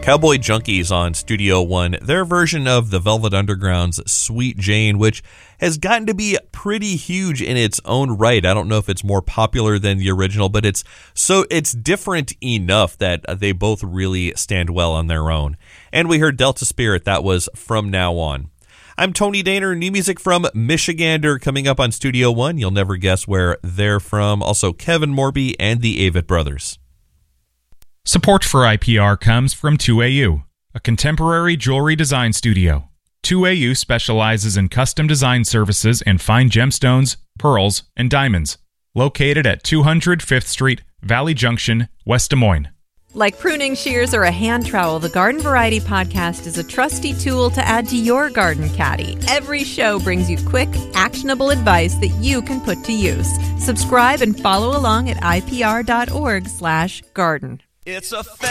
Cowboy Junkies on Studio One, their version of the Velvet Underground's Sweet Jane, which has gotten to be pretty huge in its own right. I don't know if it's more popular than the original, but it's different enough that they both really stand well on their own. And we heard Delta Spirit, that was From Now On. I'm Tony Daner, new music from Michigander coming up on Studio One. You'll never guess where they're from. Also Kevin Morby and the Avett Brothers. Support for IPR comes from 2AU, a contemporary jewelry design studio. 2AU specializes in custom design services in fine gemstones, pearls, and diamonds. Located at 200 5th Street, Valley Junction, West Des Moines. Like pruning shears or a hand trowel, the Garden Variety Podcast is a trusty tool to add to your garden caddy. Every show brings you quick, actionable advice that you can put to use. Subscribe and follow along at ipr.org/garden. It's a